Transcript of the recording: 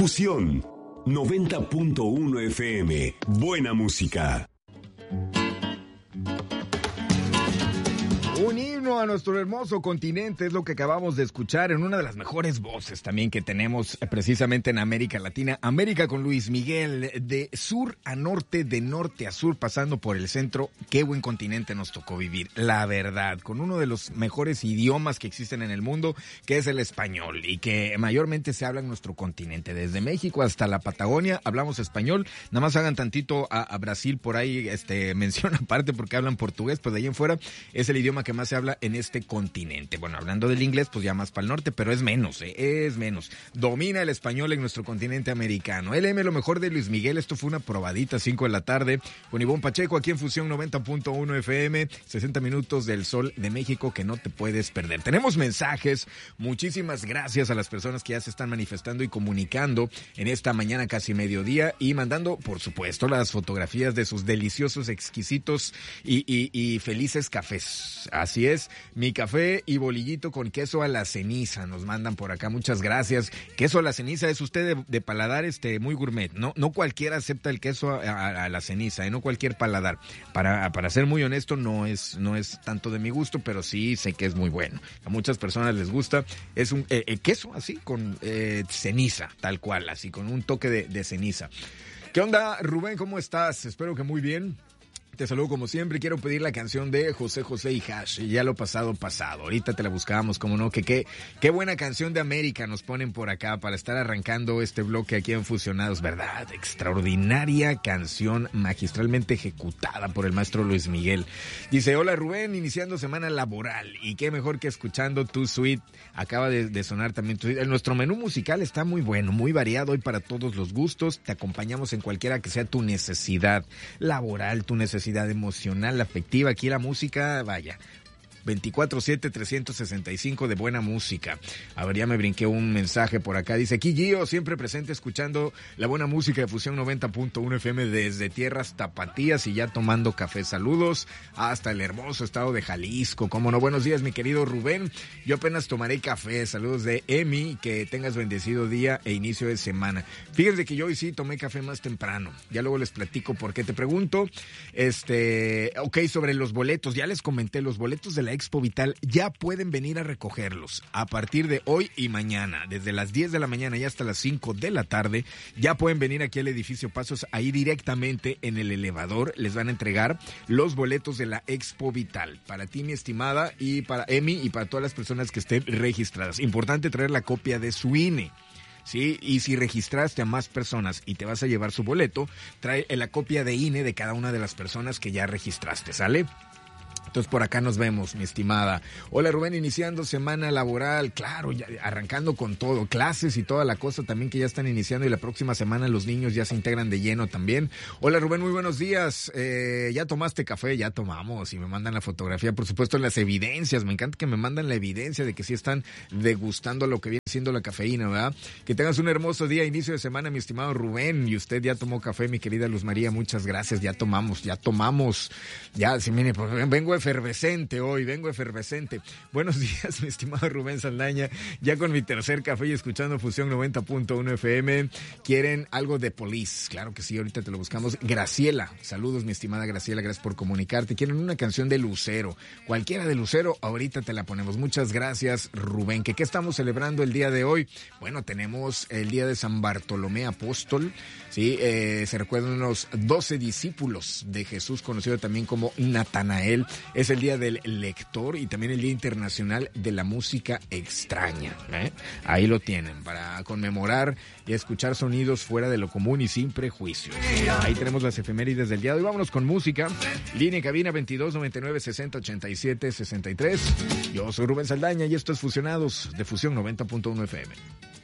Fusión 90.1 FM. Buena música. Un himno a nuestro hermoso continente es lo que acabamos de escuchar en una de las mejores voces también que tenemos precisamente en América Latina. América con Luis Miguel, de sur a norte, de norte a sur, pasando por el centro. Qué buen continente nos tocó vivir, la verdad, con uno de los mejores idiomas que existen en el mundo, que es el español, y que mayormente se habla en nuestro continente. Desde México hasta la Patagonia hablamos español. Nada más hagan tantito a Brasil por ahí, mención aparte porque hablan portugués, pues de ahí en fuera es el idioma que más se habla en este continente. Bueno, hablando del inglés, pues ya más para el norte, pero es menos, es menos. Domina el español en nuestro continente americano. LM, lo mejor de Luis Miguel. Esto fue una probadita, 5 de la tarde, con Ivonne Pacheco aquí en Fusión 90.1 FM, 60 minutos del sol de México que no te puedes perder. Tenemos mensajes, muchísimas gracias a las personas que ya se están manifestando y comunicando en esta mañana casi mediodía y mandando, por supuesto, las fotografías de sus deliciosos, exquisitos y felices cafés. Así es, mi café y bolillito con queso a la ceniza, nos mandan por acá, muchas gracias. Queso a la ceniza, es usted de paladar muy gourmet, no cualquiera acepta el queso a la ceniza, no cualquier paladar. Para ser muy honesto, no es tanto de mi gusto, pero sí sé que es muy bueno. A muchas personas les gusta, es un queso así con ceniza, tal cual, así con un toque de ceniza. ¿Qué onda, Rubén? ¿Cómo estás? Espero que muy bien. Te saludo como siempre. Quiero pedir la canción de José José y Hash. Ya lo pasado. Ahorita te la buscábamos, como no. Qué buena canción de América nos ponen por acá para estar arrancando este bloque aquí en Fusionados, ¿verdad? Extraordinaria canción, magistralmente ejecutada por el maestro Luis Miguel. Dice, hola Rubén, iniciando semana laboral. Y qué mejor que escuchando tu suite. Acaba de sonar también tu suite. Nuestro menú musical está muy bueno, muy variado hoy para todos los gustos. Te acompañamos en cualquiera que sea tu necesidad laboral, tu necesidad emocional, afectiva. Aquí la música, vaya, 24/7, 365 de buena música. A ver, ya me brinqué un mensaje por acá. Dice, aquí Gio, siempre presente escuchando la buena música de Fusión 90.1 FM desde tierras tapatías y ya tomando café. Saludos hasta el hermoso estado de Jalisco. Cómo no, buenos días, mi querido Rubén. Yo apenas tomaré café. Saludos de Emi, que tengas bendecido día e inicio de semana. Fíjense que yo hoy sí tomé café más temprano. Ya luego les platico por qué. Te pregunto, sobre los boletos. Ya les comenté, los boletos de la Expo Vital ya pueden venir a recogerlos a partir de hoy y mañana, desde las 10 de la mañana y hasta las 5 de la tarde. Ya pueden venir aquí al edificio Pasos, ahí directamente en el elevador les van a entregar los boletos de la Expo Vital para ti, mi estimada, y para Emi y para todas las personas que estén registradas. Importante traer la copia de su INE. Sí, y si registraste a más personas y te vas a llevar su boleto, trae la copia de INE de cada una de las personas que ya registraste, ¿sale? Entonces por acá nos vemos, mi estimada. Hola Rubén, iniciando semana laboral, claro, ya arrancando con todo, clases y toda la cosa también que ya están iniciando y la próxima semana los niños ya se integran de lleno también. Hola Rubén, muy buenos días. ¿Ya tomaste café? Ya tomamos y me mandan la fotografía, por supuesto las evidencias, me encanta que me mandan la evidencia de que sí están degustando lo que viene siendo la cafeína, ¿verdad? Que tengas un hermoso día, inicio de semana, mi estimado Rubén, y usted ya tomó café, mi querida Luz María, muchas gracias, ya tomamos, ya, sí, mire, pues, vengo efervescente. Buenos días, mi estimado Rubén Saldaña, ya con mi tercer café y escuchando Fusión 90.1 FM. ¿Quieren algo de Police? Claro que sí, ahorita te lo buscamos. Graciela, saludos mi estimada Graciela, gracias por comunicarte. ¿Quieren una canción de Lucero? Cualquiera de Lucero, ahorita te la ponemos. Muchas gracias, Rubén. ¿Qué estamos celebrando el día de hoy? Bueno, tenemos el día de San Bartolomé Apóstol, ¿sí? Se recuerdan los 12 discípulos de Jesús, conocido también como Natanael. Es el día del lector y también el día internacional de la música extraña, ¿eh? Ahí lo tienen, para conmemorar y escuchar sonidos fuera de lo común y sin prejuicios. Ahí tenemos las efemérides del día de hoy. Vámonos con música. Línea y cabina 22 99 60 87 63. Yo soy Rubén Saldaña y esto es Fusionados de Fusión 90.1 FM.